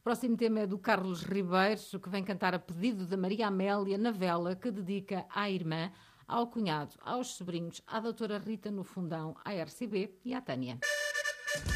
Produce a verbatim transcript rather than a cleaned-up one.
próximo tema é do Carlos Ribeiros, que vem cantar a pedido da Maria Amélia na vela, que dedica à irmã, ao cunhado, aos sobrinhos, à doutora Rita no Fundão, à R C B e à Tânia.